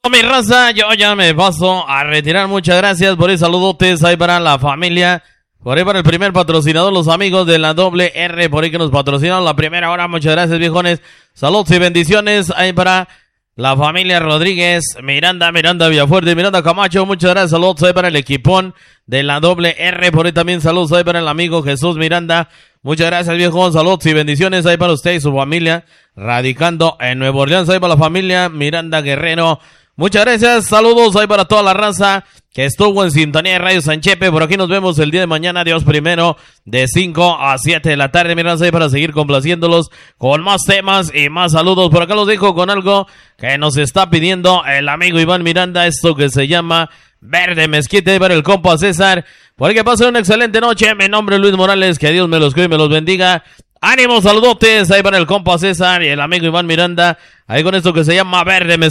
Mi raza, yo ya me paso a retirar. Muchas gracias por el saludotes ahí para la familia. Por ahí para el primer patrocinador, los amigos de la doble R, por ahí que nos patrocinaron la primera hora. Muchas gracias, viejones. Saludos y bendiciones ahí para la familia Rodríguez, Miranda Villafuerte, Miranda Camacho. Muchas gracias, saludos ahí para el equipón de la doble R. Por ahí también saludos ahí para el amigo Jesús Miranda. Muchas gracias, viejo. Saludos y bendiciones ahí para usted y su familia, radicando en Nueva Orleans. Ahí para la familia Miranda Guerrero. Muchas gracias, saludos ahí para toda la raza que estuvo en sintonía de Radio Sanchepe. Por aquí nos vemos el día de mañana, Dios primero, de 5 a 7 de la tarde. Mi raza, ahí para seguir complaciéndolos con más temas y más saludos. Por acá los dejo con algo que nos está pidiendo el amigo Iván Miranda, esto que se llama Verde Mezquite, para el compa César. Por que pasen una excelente noche. Mi nombre es Luis Morales, que Dios me los cuide y me los bendiga. Ánimo, saludotes ahí para el compa César y el amigo Iván Miranda, ahí con esto que se llama Verde Mezquite.